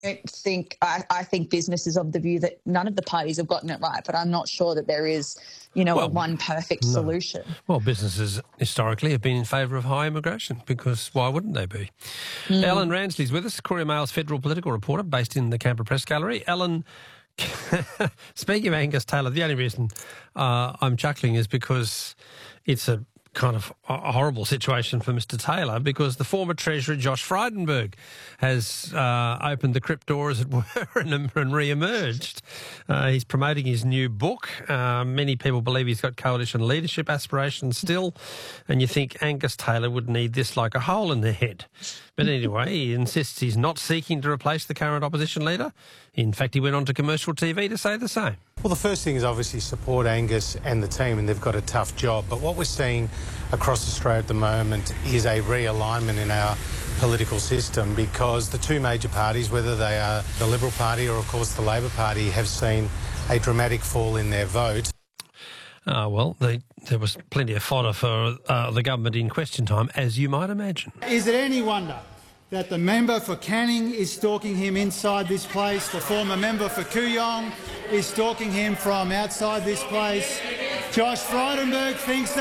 I think business is of the view that none of the parties have gotten it right, but I'm not sure that there is, a one perfect solution. Well, businesses historically have been in favour of high immigration because why wouldn't they be? Ellen Ransley's with us, Courier Mail's federal political reporter based in the Canberra Press Gallery. Ellen, speaking of Angus Taylor, the only reason I'm chuckling is because it's a kind of a horrible situation for Mr Taylor because the former Treasurer Josh Frydenberg has opened the crypt door, as it were, and re-emerged. He's promoting his new book. Many people believe he's got coalition leadership aspirations still, and you think Angus Taylor would need this like a hole in the head. But anyway, he insists he's not seeking to replace the current opposition leader. In fact, he went on to commercial TV to say the same. Well, the first thing is obviously support Angus and the team, and they've got a tough job. But what we're seeing across Australia at the moment is a realignment in our political system because the two major parties, whether they are the Liberal Party or, of course, the Labor Party, have seen a dramatic fall in their vote. There was plenty of fodder for the government in question time, as you might imagine. Is it any wonder that the member for Canning is stalking him inside this place, the former member for Kooyong is stalking him from outside this place? Josh Frydenberg thinks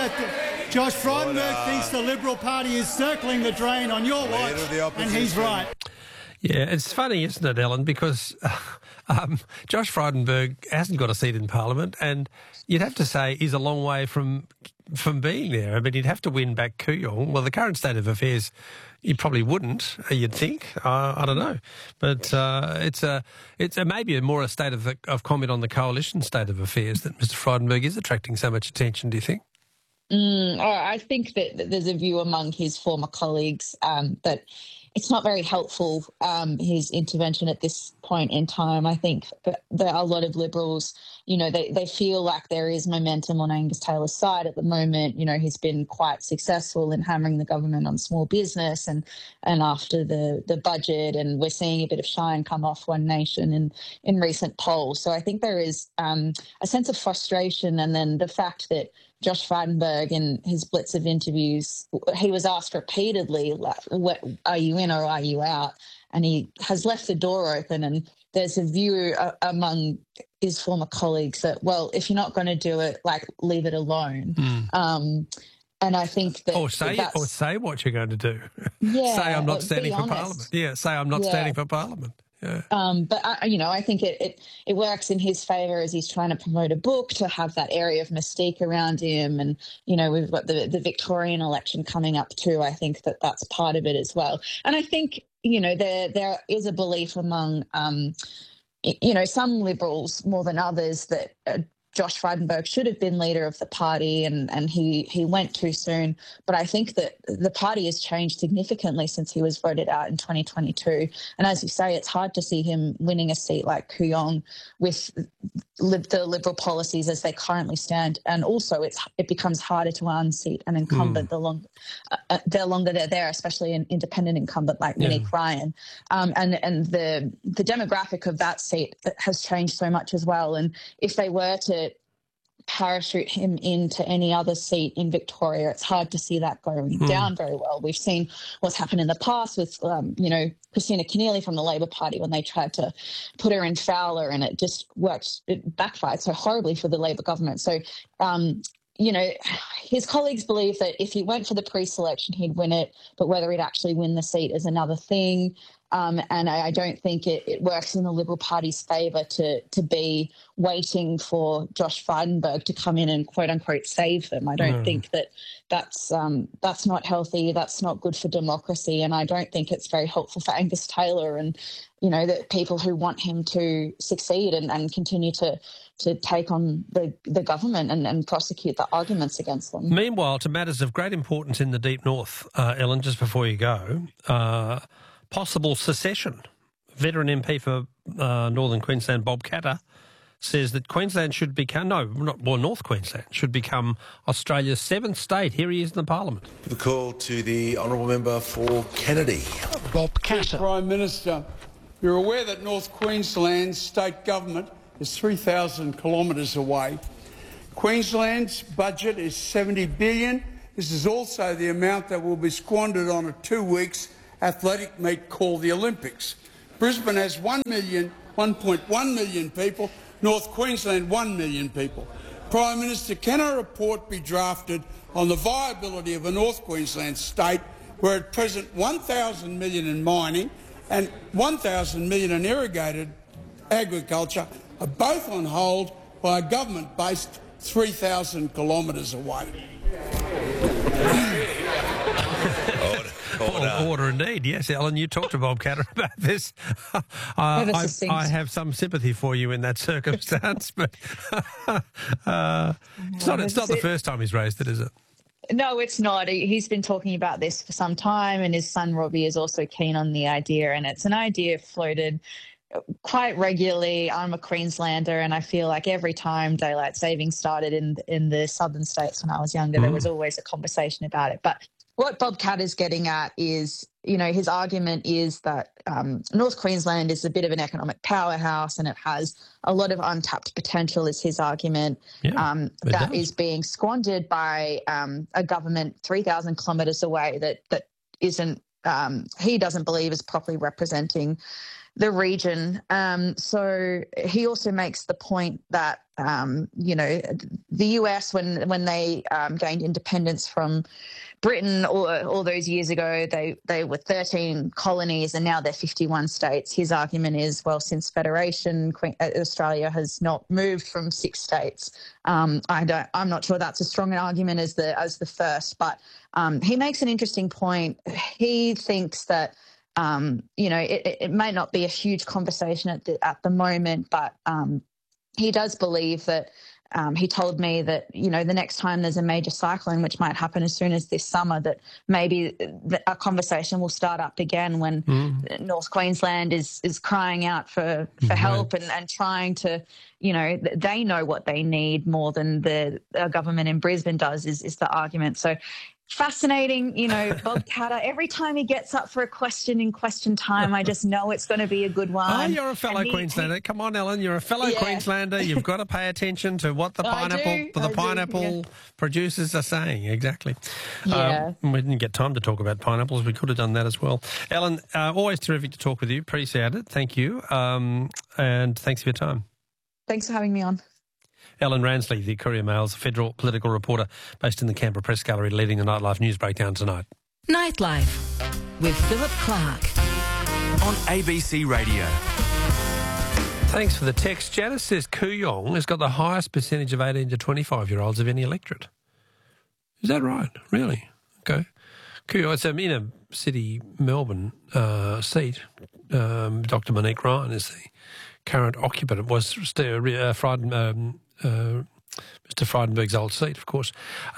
the Liberal Party is circling the drain on your watch, and he's right. Yeah, it's funny, isn't it, Ellen, because Josh Frydenberg hasn't got a seat in Parliament, and you'd have to say he's a long way from being there. I mean, he'd have to win back Kooyong. Well, the current state of affairs, he probably wouldn't, you'd think. I don't know. But it's maybe more a state of comment on the coalition state of affairs that Mr Frydenberg is attracting so much attention, do you think? I think that there's a view among his former colleagues that it's not very helpful, his intervention at this point in time. I think that there are a lot of Liberals, they feel like there is momentum on Angus Taylor's side at the moment. He's been quite successful in hammering the government on small business and after the budget, and we're seeing a bit of shine come off One Nation in recent polls. So I think there is a sense of frustration, and then the fact that Josh Frydenberg, in his blitz of interviews, he was asked repeatedly, are you in or are you out? And he has left the door open, and there's a view among his former colleagues that, well, if you're not going to do it, leave it alone. And I think that... Or say what you're going to do. Yeah. Say I'm not standing for Parliament. Yeah, say I'm not standing for Parliament. Yeah. But I think it works in his favour as he's trying to promote a book to have that area of mystique around him, and we've got the Victorian election coming up too. I think that's part of it as well, and I think there is a belief among some Liberals more than others that Josh Frydenberg should have been leader of the party, and he went too soon. But I think that the party has changed significantly since he was voted out in 2022. And as you say, it's hard to see him winning a seat like Kooyong with the Liberal policies as they currently stand. And also it becomes harder to unseat an incumbent the longer they're there, especially an independent incumbent like Monique Ryan. And the demographic of that seat has changed so much as well. And if they were to parachute him into any other seat in Victoria, it's hard to see that going down very well. We've seen what's happened in the past with, Christina Keneally from the Labor Party when they tried to put her in Fowler, and it just worked. It backfired so horribly for the Labor government. So, his colleagues believe that if he went for the pre-selection, he'd win it, but whether he'd actually win the seat is another thing. And I don't think it works in the Liberal Party's favour to be waiting for Josh Frydenberg to come in and quote-unquote save them. I don't think that's not healthy, that's not good for democracy, and I don't think it's very helpful for Angus Taylor and, the people who want him to succeed and continue to take on the government and prosecute the arguments against them. Meanwhile, to matters of great importance in the Deep North, Ellen, just before you go, possible secession. Veteran MP for Northern Queensland, Bob Katter, says that Queensland should become, North Queensland should become Australia's seventh state. Here he is in the Parliament. The call to the Honourable Member for Kennedy. Bob Katter. Prime Minister, you're aware that North Queensland's state government is 3,000 kilometres away. Queensland's budget is $70 billion. This is also the amount that will be squandered on a 2 weeks athletic meet called the Olympics. Brisbane has 1.1 million people, North Queensland 1 million people. Prime Minister, can a report be drafted on the viability of a North Queensland state where at present 1,000 million in mining and 1,000 million in irrigated agriculture are both on hold by a government based 3,000 kilometres away? Order indeed. Yes, Ellen, you talked to Bob Katter about this. I have some sympathy for you in that circumstance, but it's not the first time he's raised it, is it? No, it's not. He's been talking about this for some time, and his son Robbie is also keen on the idea, and it's an idea floated quite regularly. I'm a Queenslander, and I feel like every time daylight savings started in the southern states when I was younger, there was always a conversation about it. But what Bob Katter is getting at is, his argument is that North Queensland is a bit of an economic powerhouse and it has a lot of untapped potential, is his argument, that is being squandered by a government 3,000 kilometres away that isn't, he doesn't believe is properly representing the region. So he also makes the point that, the US, when they gained independence from Britain all those years ago, they were 13 colonies and now they're 51 states. His argument is, well, since Federation, Australia has not moved from 6 states. I'm not sure that's as strong an argument as the first, but he makes an interesting point. He thinks that it may not be a huge conversation at the moment, but he does believe that. He told me that, the next time there's a major cyclone, which might happen as soon as this summer, that maybe a conversation will start up again when North Queensland is crying out for help and trying to, they know what they need more than the government in Brisbane does, is the argument. So fascinating, Bob Katter. Every time he gets up for a question in question time, I just know it's going to be a good one. Oh, you're a fellow Queenslander. Come on, Ellen, you're a fellow Queenslander. You've got to pay attention to what the pineapple producers are saying. Exactly. Yeah. We didn't get time to talk about pineapples. We could have done that as well. Ellen, always terrific to talk with you. Appreciate it. Thank you. And thanks for your time. Thanks for having me on. Ellen Ransley, the Courier Mail's federal political reporter based in the Canberra Press Gallery, leading the Nightlife News Breakdown tonight. Nightlife with Philip Clark on ABC Radio. Thanks for the text. Janice says Kooyong has got the highest percentage of 18 to 25-year-olds of any electorate. Is that right? Really? Okay. Kooyong, it's in a city, Melbourne seat. Dr. Monique Ryan is the current occupant. It was Mr. Frydenberg's old seat, of course.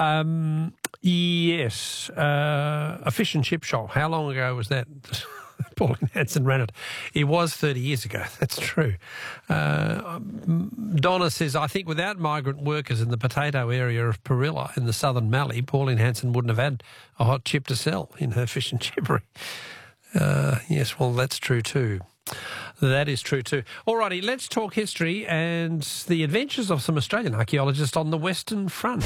Yes, a fish and chip shop. How long ago was that? Pauline Hanson ran it. It was 30 years ago. That's true. Donna says, I think without migrant workers in the potato area of Perilla in the southern Mallee, Pauline Hanson wouldn't have had a hot chip to sell in her fish and chippery. Yes, well, that's true too. That is true too. All righty, let's talk history and the adventures of some Australian archaeologists on the Western Front.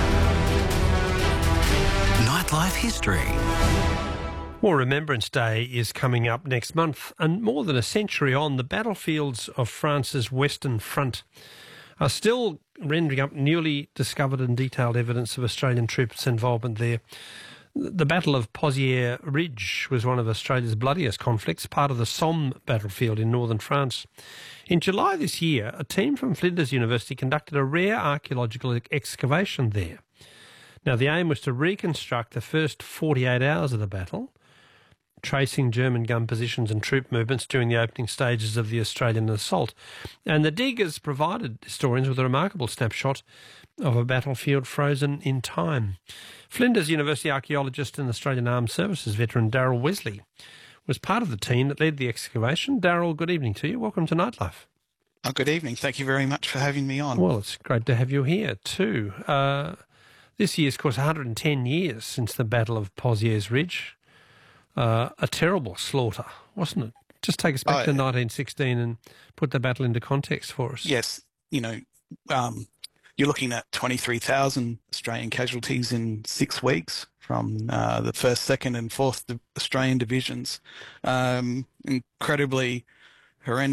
Nightlife History. Well, Remembrance Day is coming up next month, and more than a century on, the battlefields of France's Western Front are still rendering up newly discovered and detailed evidence of Australian troops' involvement there. The Battle of Pozières Ridge was one of Australia's bloodiest conflicts, part of the Somme battlefield in northern France. In July this year, a team from Flinders University conducted a rare archaeological excavation there. Now, the aim was to reconstruct the first 48 hours of the battle, tracing German gun positions and troop movements during the opening stages of the Australian assault. And the diggers provided historians with a remarkable snapshot of a battlefield frozen in time. Flinders University archaeologist and Australian Armed Services veteran Darryl Wesley was part of the team that led the excavation. Darryl, good evening to you. Welcome to Nightlife. Oh, good evening. Thank you very much for having me on. Well, it's great to have you here too. This year's, of course, 110 years since the Battle of Pozières Ridge. A terrible slaughter, wasn't it? Just take us back to 1916 and put the battle into context for us. Yes. You're looking at 23,000 Australian casualties in 6 weeks. the 1st, 2nd and 4th Australian divisions. Incredibly horrendous